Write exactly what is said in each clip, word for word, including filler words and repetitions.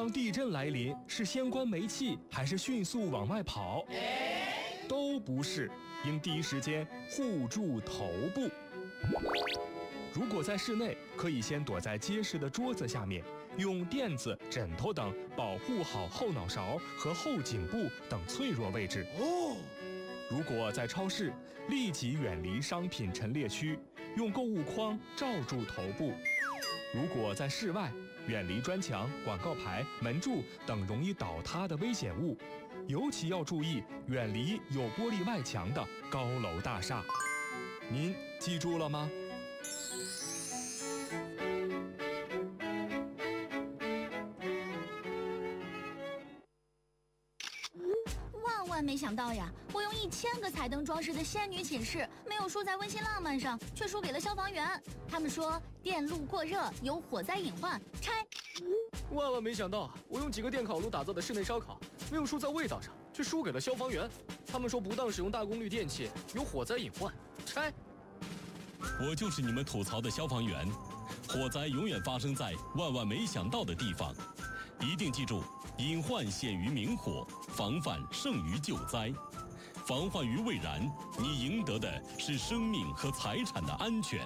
当地震来临，是先关煤气还是迅速往外跑？都不是，应第一时间护住头部。如果在室内，可以先躲在结实的桌子下面，用垫子、枕头等保护好后脑勺和后颈部等脆弱位置。哦。如果在超市，立即远离商品陈列区，用购物筐罩住头部。如果在室外，远离砖墙、广告牌、门柱等容易倒塌的危险物，尤其要注意远离有玻璃外墙的高楼大厦。您记住了吗？ 万万没想到呀，我用一千个彩灯装饰的仙女寝室，没有输在温馨浪漫上，却输给了消防员。他们说电路过热有火灾隐患，拆。 万万没想到，我用几个电烤炉打造的室内烧烤，没有输在味道上，却输给了消防员。他们说不当使用大功率电器有火灾隐患，拆。 我就是你们吐槽的消防员，火灾永远发生在万万没想到的地方，一定记住，隐患显于明火，防范胜于救灾。防患于未然，你赢得的是生命和财产的安全。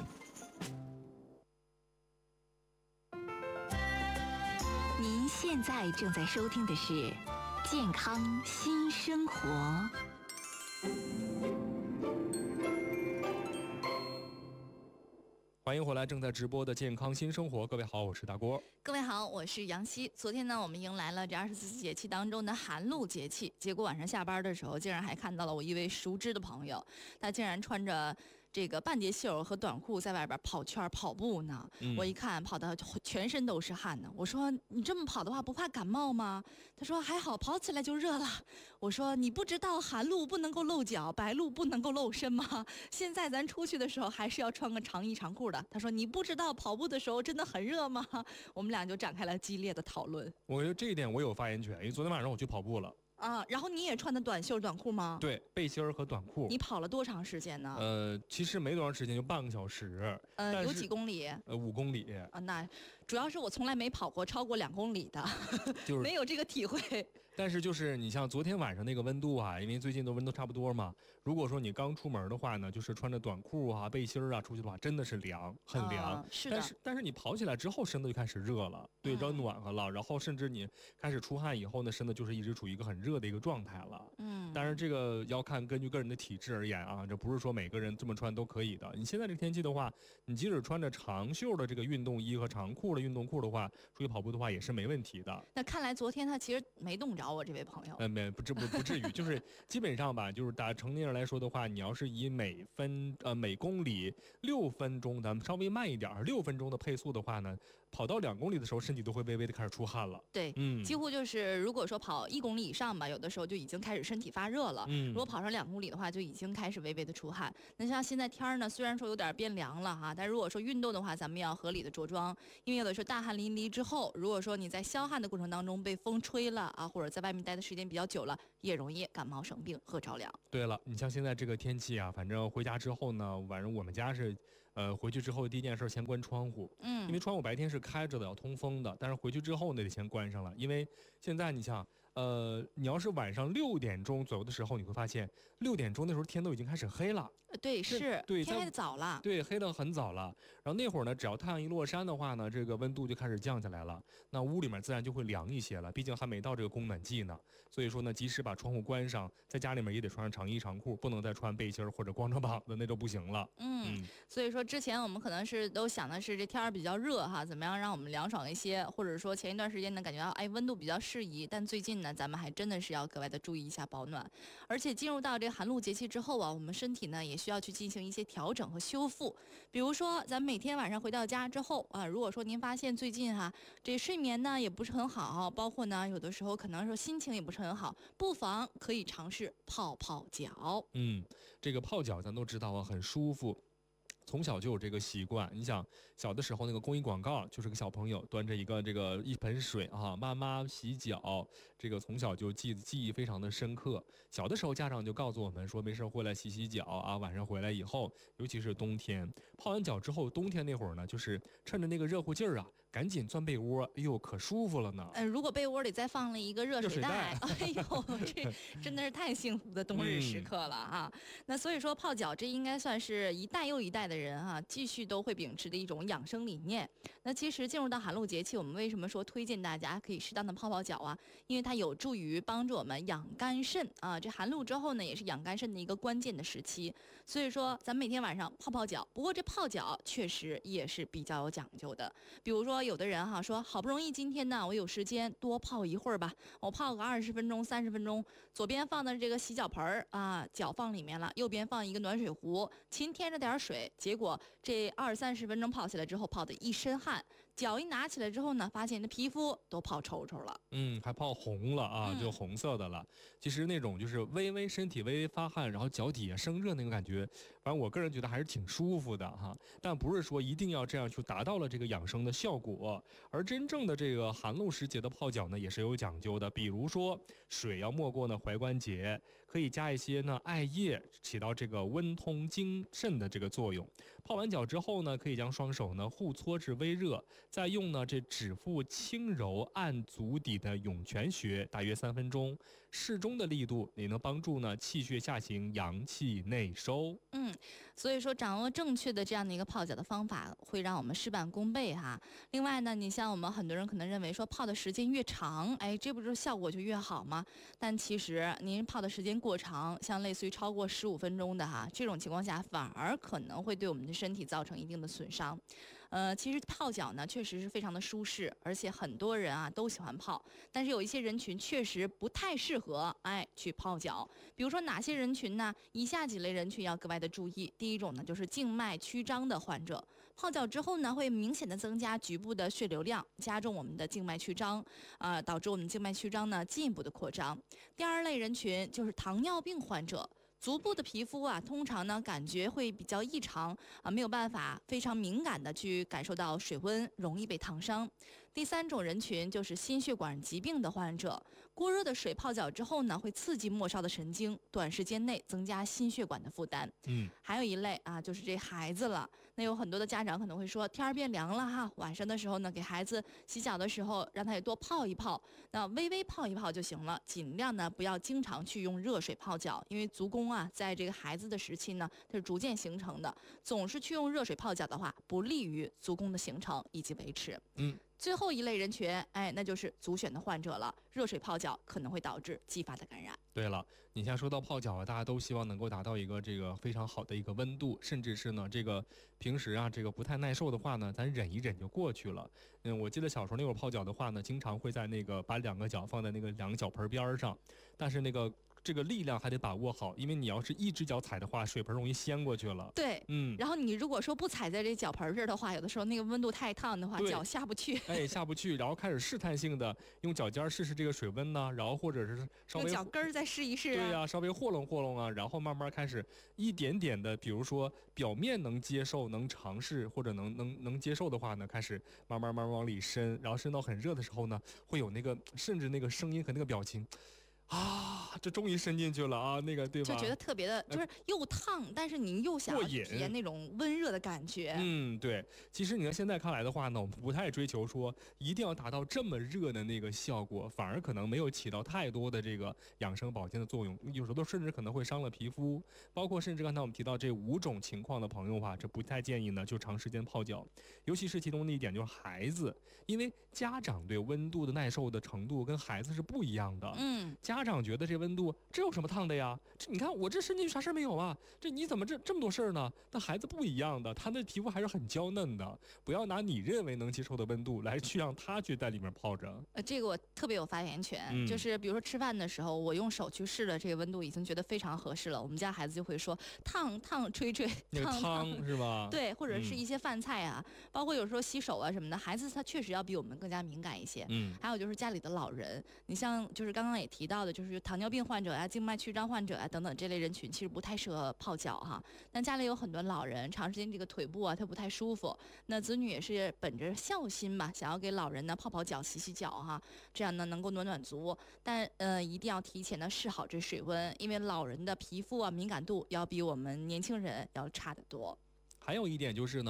您现在正在收听的是健康新生活。 欢迎回来，正在直播的健康新生活。各位好，我是大郭。 各位好，我是杨希。昨天呢，我们迎来了这二十四节气当中的寒露节气，结果晚上下班的时候，竟然还看到了我一位熟知的朋友，他竟然穿着这个半截袖和短裤在外边跑圈跑步呢。嗯、我一看，跑得全身都是汗呢。我说：“你这么跑的话，不怕感冒吗？”他说：“还好，跑起来就热了。”我说：“你不知道寒露不能够露脚，白露不能够露身吗？现在咱出去的时候还是要穿个长衣长裤的。”他说：“你不知道跑步的时候真的很热吗？”我们俩就展开了激烈的讨论。 我觉得这一点我有发言权，因为昨天晚上我去跑步了。 啊，然后你也穿的短袖短裤吗？ 对，背心儿和短裤。 你跑了多长时间呢？ 呃，其实没多长时间，就半个小时。 呃，有几公里？ 呃，五公里。 啊，那主要是我从来没跑过超过两公里的，就是没有这个体会。 但是就是你像昨天晚上那个温度啊，因为最近的温度差不多嘛。如果说你刚出门的话呢，就是穿着短裤啊、背心啊出去的话，真的是凉，很凉。 啊、是的。 但是但是你跑起来之后，身子就开始热了，对，比较暖和了。嗯、然后甚至你开始出汗以后呢，身子就是一直处于一个很热的一个状态了。嗯，当然这个要看根据个人的体质而言啊，这不是说每个人这么穿都可以的。你现在这个天气的话，你即使穿着长袖的这个运动衣和长裤的运动裤的话，出去跑步的话也是没问题的。 那看来昨天他其实没冻着我这位朋友。 呃，没不不不至于，就是基本上吧，就是打成年人来说的话，你要是以每分呃每公里六分钟，咱们稍微慢一点，六分钟的配速的话呢，跑到两公里的时候，身体都会微微的开始出汗了。 对，嗯，几乎就是如果说跑一公里以上吧，有的时候就已经开始身体发热了。嗯，如果跑上两公里的话，就已经开始微微的出汗。那像现在天儿呢，虽然说有点变凉了哈，但如果说运动的话，咱们要合理的着装，因为有的时候大汗淋漓之后，如果说你在消汗的过程当中被风吹了啊，或者在外面待的时间比较久了，也容易感冒生病和着凉。 对了，你像现在这个天气啊，反正回家之后呢，反正我们家是，呃，回去之后第一件事先关窗户，嗯，因为窗户白天是开着的，要通风的，但是回去之后呢得先关上了，因为现在你像。呃，你要是晚上六点钟左右的时候，你会发现六点钟那时候天都已经开始黑了。 呃、对，是， 对， 天黑的早了。 对，黑的很早了。然后那会儿呢，只要太阳一落山的话呢，这个温度就开始降下来了，那屋里面自然就会凉一些了。毕竟还没到这个供暖季呢，所以说呢，即使把窗户关上，在家里面也得穿上长衣长裤，不能再穿背心或者光着膀子，那就不行了。 嗯，嗯所以说之前我们可能是都想的是这天儿比较热哈，怎么样让我们凉爽一些，或者说前一段时间呢感觉到哎温度比较适宜，但最近呢咱们还真的是要格外的注意一下保暖，而且进入到这个寒露节气之后啊，我们身体呢也需要去进行一些调整和修复。比如说咱们每天晚上回到家之后啊，如果说您发现最近哈、啊、这睡眠呢也不是很好，包括呢有的时候可能说心情也不是很好，不妨可以尝试泡泡脚。 嗯，这个泡脚咱都知道啊，很舒服。从小就有这个习惯，你想小的时候那个公益广告，就是个小朋友端着一个这个一盆水啊，妈妈洗脚，这个从小就记记忆非常的深刻。小的时候家长就告诉我们说，没事回来洗洗脚啊，晚上回来以后，尤其是冬天泡完脚之后，冬天那会儿呢，就是趁着那个热乎劲儿啊， 赶紧钻被窝，哎呦，可舒服了呢。 嗯、呃，如果被窝里再放了一个热水袋， 热水袋哎呦，这真的是太幸福的冬日时刻了哈、嗯。那所以说泡脚，这应该算是一代又一代的人哈、啊，继续都会秉持的一种养生理念。那其实进入到寒露节气，我们为什么说推荐大家可以适当的泡泡脚啊？因为它有助于帮助我们养肝肾啊。这寒露之后呢，也是养肝肾的一个关键的时期。所以说，咱们每天晚上泡泡脚。不过这泡脚确实也是比较有讲究的。比如说，有的人哈、啊、说，好不容易今天呢，我有时间多泡一会儿吧，我泡个二十分钟、三十分钟，左边放的这个洗脚盆儿啊，脚放里面了，右边放一个暖水壶，勤添着点水，结果这二三十分钟泡起来之后，泡的一身汗。脚一拿起来之后呢，发现这皮肤都泡抽抽了， 嗯，还泡红了啊，就红色的了。嗯、其实那种就是微微身体微微发汗，然后脚底下生热那种感觉，反正我个人觉得还是挺舒服的哈。但不是说一定要这样去达到了这个养生的效果，而真正的这个寒露时节的泡脚呢，也是有讲究的。比如说水要没过呢踝关节，可以加一些呢艾叶，起到这个温通经肾的这个作用。泡完脚之后呢，可以将双手呢互搓至微热。再用呢这指腹轻柔按足底的涌泉穴，大约三分钟，适中的力度也能帮助呢气血下行，阳气内收。 嗯，所以说掌握正确的这样的一个泡脚的方法，会让我们事半功倍哈。另外呢，你像我们很多人可能认为说泡的时间越长，哎，这不是效果就越好吗？但其实您泡的时间过长，像类似于超过十五分钟的哈，这种情况下反而可能会对我们的身体造成一定的损伤。呃，其实泡脚呢，确实是非常的舒适，而且很多人啊都喜欢泡。但是有一些人群确实不太适合，哎，去泡脚。比如说哪些人群呢？以下几类人群要格外的注意。第一种呢，就是静脉曲张的患者，泡脚之后呢，会明显的增加局部的血流量，加重我们的静脉曲张，啊、呃，导致我们静脉曲张呢进一步的扩张。第二类人群就是糖尿病患者。足部的皮肤啊，通常呢感觉会比较异常啊，没有办法非常敏感的去感受到水温，容易被烫伤。第三种人群就是心血管疾病的患者，过热的水泡脚之后呢，会刺激末梢的神经，短时间内增加心血管的负担。 嗯， 还有一类啊，就是这孩子了。那有很多的家长可能会说，天儿变凉了哈，晚上的时候呢，给孩子洗脚的时候，让他也多泡一泡，那微微泡一泡就行了，尽量呢不要经常去用热水泡脚，因为足弓啊，在这个孩子的时期呢，它是逐渐形成的，总是去用热水泡脚的话，不利于足弓的形成以及维持。 嗯。 最后一类人群，哎，那就是足癣的患者了。热水泡脚可能会导致继发的感染。 对了，你像说到泡脚啊，大家都希望能够达到一个这个非常好的一个温度，甚至是呢，这个平时啊，这个不太耐受的话呢，咱忍一忍就过去了。嗯，我记得小时候那会儿泡脚的话呢，经常会在那个把两个脚放在那个两个脚盆边上，但是那个。这个力量还得把握好，因为你要是一只脚踩的话，水盆容易掀过去了。 对， 嗯。 然后你如果说不踩在这脚盆这儿的话，有的时候那个温度太烫的话，脚下不去。 哎，下不去，然后开始试探性的用脚尖试试这个水温呢，然后或者是稍微用脚跟儿再试一试、啊。 对呀、啊，稍微和弄和弄啊，然后慢慢开始一点点的，比如说表面能接受、能尝试或者能能能接受的话呢，开始慢慢慢慢往里伸，然后伸到很热的时候呢，会有那个甚至那个声音和那个表情。啊，这终于伸进去了啊，那个对吧？ 就觉得特别的，就是又烫，呃、但是你又想要体验那种温热的感觉。 嗯，对。其实你看现在看来的话呢，我们不太追求说一定要达到这么热的那个效果，反而可能没有起到太多的这个养生保健的作用，有时候甚至可能会伤了皮肤。包括甚至刚才我们提到这五种情况的朋友啊，这不太建议呢就长时间泡脚，尤其是其中的一点就是孩子，因为家长对温度的耐受的程度跟孩子是不一样的。 嗯。 家长觉得这温度这有什么烫的呀？这你看我这伸进去啥事没有啊？这你怎么这这么多事儿呢？但孩子不一样的，他的皮肤还是很娇嫩的。不要拿你认为能接受的温度来去让他去在里面泡着。 呃，这个我特别有发言权，嗯、就是比如说吃饭的时候，我用手去试了这个温度，已经觉得非常合适了。我们家孩子就会说烫烫吹吹， 那个汤是吧？ 对，或者是一些饭菜啊，嗯、包括有时候洗手啊什么的，孩子他确实要比我们更加敏感一些。 嗯， 还有就是家里的老人，你像就是刚刚也提到的，就是糖尿病患者啊、静脉曲张患者啊等等这类人群，其实不太适合泡脚哈。但家里有很多老人，长时间这个腿部啊，他不太舒服，那子女也是本着孝心吧，想要给老人呢泡泡脚、洗洗脚哈，这样呢能够暖暖足。但呃，一定要提前的试好这水温，因为老人的皮肤啊敏感度要比我们年轻人要差得多。 还有一点就是呢，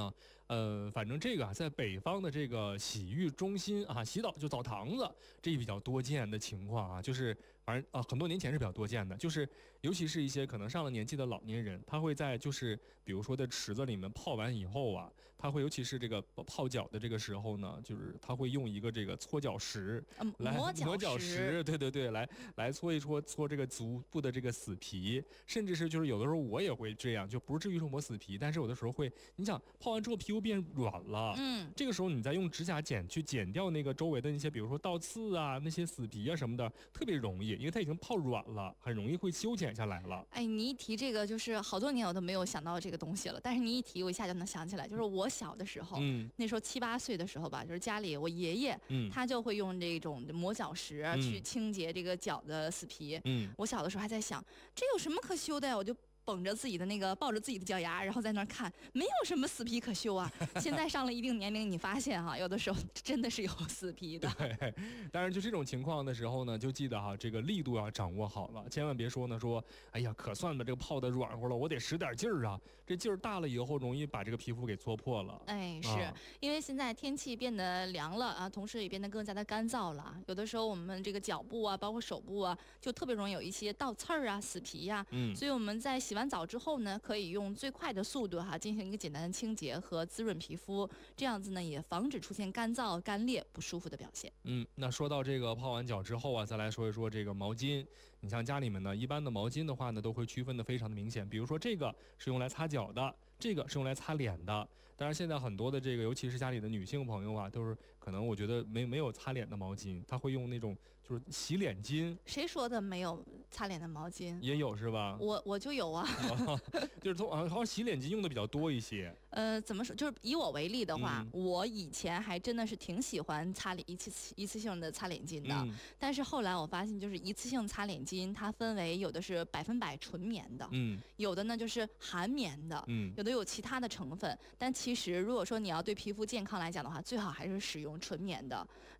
呃，反正这个啊，在北方的这个洗浴中心啊，洗澡就澡堂子，这比较多见的情况啊，就是反正啊，很多年前是比较多见的，就是尤其是一些可能上了年纪的老年人，他会在就是比如说在池子里面泡完以后啊，他会尤其是这个泡脚的这个时候呢，就是他会用一个这个搓脚石嗯， 来磨脚磨脚石石，对对对，来来搓一搓搓这个足部的这个死皮，甚至是就是有的时候我也会这样，就不是至于说磨死皮，但是有的时候会，你想泡完之后皮肤变软了， 嗯， 这个时候你再用指甲剪去剪掉那个周围的那些，比如说倒刺啊、那些死皮啊什么的，特别容易，因为它已经泡软了，很容易会修剪下来了。 哎，你一提这个，就是好多年我都没有想到这个东西了。但是你一提，我一下就能想起来，就是我小的时候， 嗯那时候七八岁的时候吧，就是家里我爷爷， 嗯他就会用这种磨脚石嗯去清洁这个脚的死皮。 嗯， 我小的时候还在想，这有什么可修的呀？我就绷着自己的那个，抱着自己的脚丫，然后在那儿看，没有什么死皮可修啊。现在上了一定年龄，你发现哈、有的时候真的是有死皮的。 对，当然就这种情况的时候呢，就记得哈，这个力度要掌握好了，千万别说呢说，哎呀，可算把这个泡的软和了，我得使点劲儿啊，这劲儿大了以后，容易把这个皮肤给搓破了。 哎，是、 啊因为现在天气变得凉了啊，同时也变得更加的干燥了。有的时候我们这个脚部啊，包括手部啊，就特别容易有一些倒刺儿啊、死皮呀、 嗯所以我们在洗完澡之后呢，可以用最快的速度哈、进行一个简单的清洁和滋润皮肤，这样子呢也防止出现干燥、干裂、不舒服的表现。 嗯，那说到这个泡完脚之后啊，再来说一说这个毛巾。你像家里面呢，一般的毛巾的话呢，都会区分的非常的明显。比如说这个是用来擦脚的，这个是用来擦脸的。当然，现在很多的这个，尤其是家里的女性朋友啊，都是可能我觉得没没有擦脸的毛巾，她会用那种就是洗脸巾， 谁说的没有擦脸的毛巾？ 也有是吧？ 我我就有啊。 就是从好像洗脸巾用的比较多一些。 呃，怎么说？就是以我为例的话， 嗯我以前还真的是挺喜欢擦脸一次一次性的擦脸巾的。 嗯但是后来我发现，就是一次性擦脸巾，它分为有的是百分百纯棉的， 嗯有的呢就是含棉的， 嗯有的有其他的成分。但其实如果说你要对皮肤健康来讲的话，最好还是使用纯棉的。